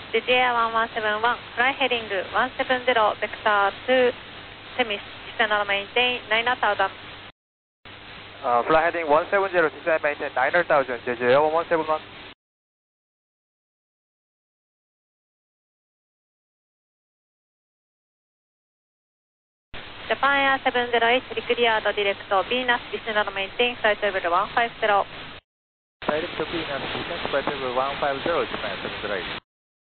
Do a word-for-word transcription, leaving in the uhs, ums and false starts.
ジェジエアいちいちなないち、フライヘディングいちななゼロ、ベクターに、セミス、descend and maintain nine thousand。 Uh, fly heading one seven zero, descend and maintain nine thousand, J J L one one seven one。 ジャパンエアななゼロいち、リクリアードディレクト、ビーナス、descend and maintain flight level いちごゼロ。 Direct to Venus, descent flight level one five zero, Japan seven zero eight。